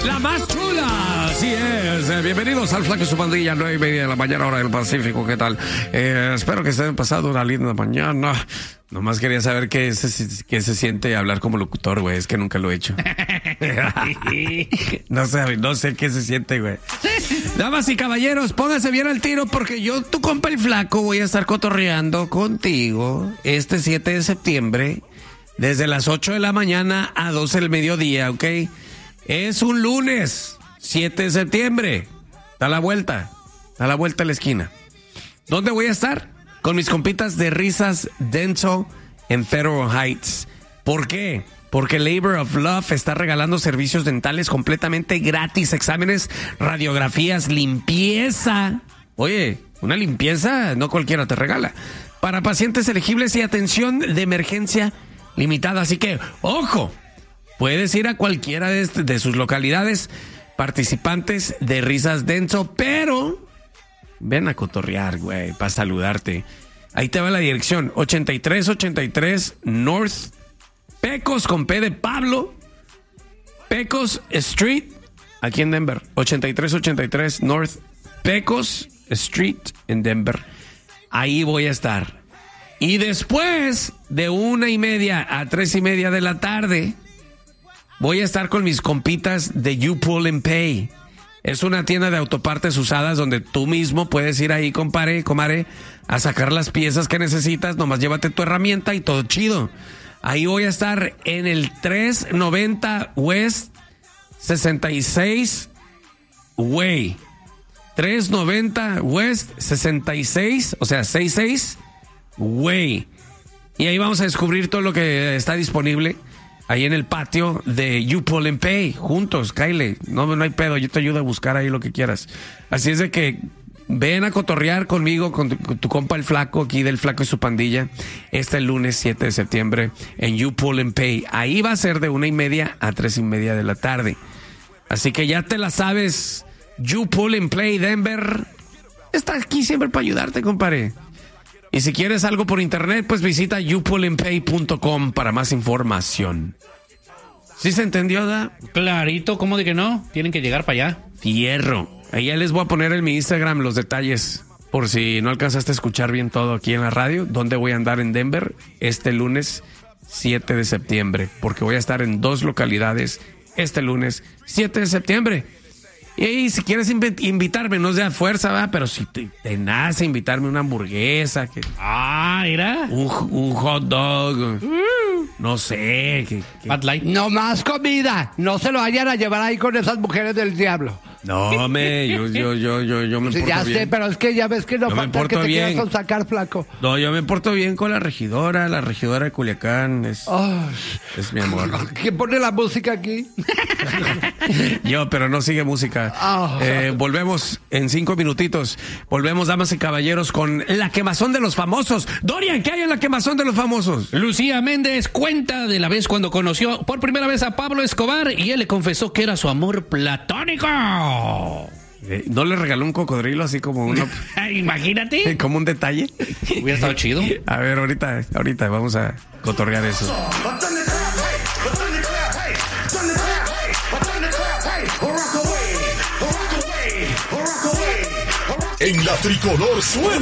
La más chula, así es. Bienvenidos al Flaco y su pandilla, 9:30 de la mañana, hora del Pacífico. ¿Qué tal? Espero que estén pasando una linda mañana. Nomás quería saber qué se siente hablar como locutor, güey. Es que nunca lo he hecho. No sé qué se siente, güey. Damas y caballeros, pónganse bien al tiro porque yo, tu compa el Flaco, voy a estar cotorreando contigo este 7 de septiembre desde las 8 de la mañana a 12 del mediodía, ¿ok? Es un lunes, 7 de septiembre. Da la vuelta a la esquina. ¿Dónde voy a estar? Con mis compitas de Risas Dental en Federal Heights. ¿Por qué? Porque Labor of Love está regalando servicios dentales completamente gratis, exámenes, radiografías, limpieza. Oye, una limpieza no cualquiera te regala. Para pacientes elegibles y atención de emergencia limitada. Así que, ¡ojo! Puedes ir a cualquiera de sus localidades participantes de Risas Dental, pero ven a cotorrear, güey, para saludarte. Ahí te va la dirección, 8383 North Pecos con P de Pablo, Pecos Street, aquí en Denver. 8383 North Pecos Street en Denver. Ahí voy a estar. Y después de 1:30 a 3:30 de la tarde, voy a estar con mis compitas de You Pull and Pay. Es una tienda de autopartes usadas donde tú mismo puedes ir ahí, comare, a sacar las piezas que necesitas. Nomás llévate tu herramienta y todo chido. Ahí voy a estar en el 390 West 66 Way. 390 West 66, o sea, 66 Way. Y ahí vamos a descubrir todo lo que está disponible ahí en el patio de You Pull and Pay, juntos, Kyle. No hay pedo, yo te ayudo a buscar ahí lo que quieras. Así es de que ven a cotorrear conmigo, con tu compa el Flaco, aquí del Flaco y su pandilla, este lunes 7 de septiembre en You Pull and Pay. Ahí va a ser de 1:30 a 3:30 de la tarde. Así que ya te la sabes, You Pull and Pay Denver está aquí siempre para ayudarte, compadre. Y si quieres algo por internet, pues visita youpullandpay.com para más información. ¿Sí se entendió, da? Clarito, ¿cómo de que no? Tienen que llegar para allá. Fierro. Ahí ya les voy a poner en mi Instagram los detalles, por si no alcanzaste a escuchar bien todo aquí en la radio, dónde voy a andar en Denver este lunes 7 de septiembre, porque voy a estar en 2 localidades este lunes 7 de septiembre. Y si quieres invitarme, no sea fuerza, ¿verdad? Pero si te nace invitarme una hamburguesa, mira. Un hot dog, no sé. Bud Light. No más comida. No se lo vayan a llevar ahí con esas mujeres del diablo. No, yo me porto ya bien. sé, pero es que ya ves que no Yo me falta porto que te bien. quieras sacar, Flaco. No, yo me porto bien con la regidora de Culiacán. Es mi amor. ¿Quién pone la música aquí? Yo, pero no sigue música. Volvemos en 5 minutitos. Volvemos, damas y caballeros, con la quemazón de los famosos. Dorian, ¿qué hay en la quemazón de los famosos? Lucía Méndez cuenta de la vez cuando conoció por primera vez a Pablo Escobar y él le confesó que era su amor platónico. ¿No le regaló un cocodrilo así como uno? Imagínate. Como un detalle. Hubiera estado chido. A ver, ahorita vamos a cotorrear eso. En la tricolor suena